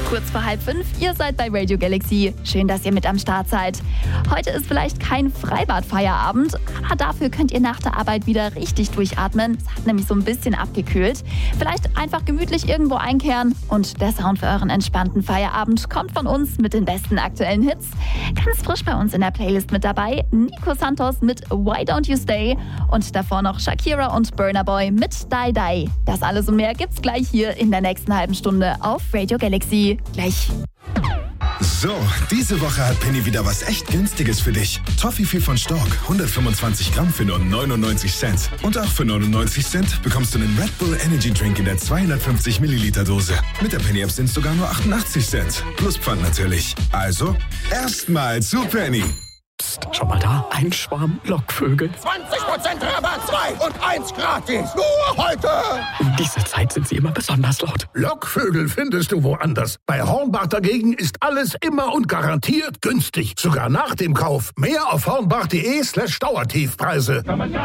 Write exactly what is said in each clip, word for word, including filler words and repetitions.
Kurz vor halb fünf, ihr seid bei Radio Galaxy. Schön, dass ihr mit am Start seid. Heute ist vielleicht kein Freibad-Feierabend, aber dafür könnt ihr nach der Arbeit wieder richtig durchatmen. Es hat nämlich so ein bisschen abgekühlt. Vielleicht einfach gemütlich irgendwo einkehren und der Sound für euren entspannten Feierabend kommt von uns mit den besten aktuellen Hits. Ganz frisch bei uns in der Playlist mit dabei Nico Santos mit Why Don't You Stay und davor noch Shakira und Burna Boy mit Die Die. Das alles und mehr gibt's gleich hier in der nächsten halben Stunde auf Radio Galaxy. Gleich. So, diese Woche hat Penny wieder was echt Günstiges für dich. Toffifee von Stork, hundertfünfundzwanzig Gramm für nur neunundneunzig Cent. Und auch für neunundneunzig Cent bekommst du einen Red Bull Energy Drink in der zweihundertfünfzig Milliliter Dose. Mit der Penny App sind es sogar nur achtundachtzig Cent. Plus Pfand natürlich. Also, erstmal zu Penny. Psst, schau mal da, ein Schwarm Lockvögel. zwanzig Prozent Rabatt, zwei und eins gratis. Nur heute. In dieser Zeit sind sie immer besonders laut. Lockvögel findest du woanders. Bei Hornbach dagegen ist alles immer und garantiert günstig. Sogar nach dem Kauf. Mehr auf hornbach.de slash Dauertiefpreise.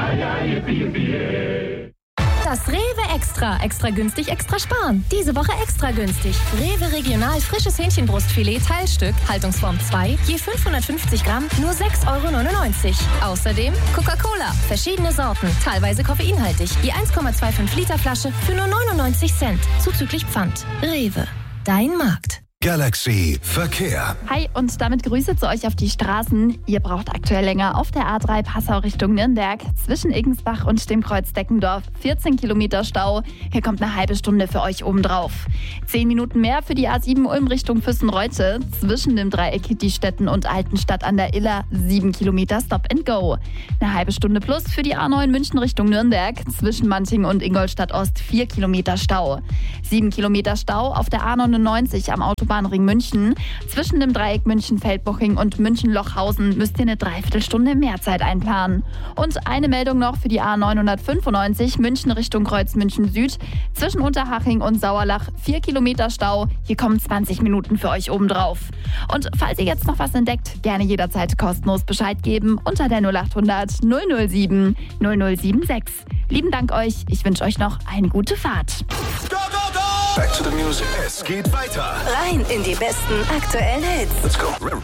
Das Rewe Extra. Extra günstig, extra sparen. Diese Woche extra günstig. Rewe Regional frisches Hähnchenbrustfilet Teilstück, Haltungsform zwei, je fünfhundertfünfzig Gramm, nur sechs Euro neunundneunzig. Außerdem Coca-Cola, verschiedene Sorten, teilweise koffeinhaltig, je eins Komma fünfundzwanzig Liter Flasche für nur neunundneunzig Cent, zuzüglich Pfand. Rewe, dein Markt. Galaxy Verkehr. Hi und damit Grüße zu euch auf die Straßen. Ihr braucht aktuell länger auf der A drei Passau Richtung Nürnberg. Zwischen Iggensbach und dem Kreuz Deckendorf vierzehn Kilometer Stau. Hier kommt eine halbe Stunde für euch obendrauf. zehn Minuten mehr für die A sieben Ulm Richtung Füssen-Reute. Zwischen dem Dreieck Hittistetten und Altenstadt an der Iller sieben Kilometer Stop and Go. Eine halbe Stunde plus für die A neun München Richtung Nürnberg. Zwischen Manting und Ingolstadt Ost vier Kilometer Stau. sieben Kilometer Stau auf der A neunundneunzig am Autobahn Ring München. Zwischen dem Dreieck München-Feldbuching und München-Lochhausen müsst ihr eine Dreiviertelstunde mehr Zeit einplanen. Und eine Meldung noch für die A neunhundertfünfundneunzig München Richtung Kreuz München Süd. Zwischen Unterhaching und Sauerlach vier Kilometer Stau. Hier kommen zwanzig Minuten für euch obendrauf. Und falls ihr jetzt noch was entdeckt, gerne jederzeit kostenlos Bescheid geben unter der null achthundert null null sieben null null sieben sechs. Lieben Dank euch. Ich wünsche euch noch eine gute Fahrt. Go, go, go! Back to the music. Es geht weiter. Rein in die besten aktuellen Hits. Let's go.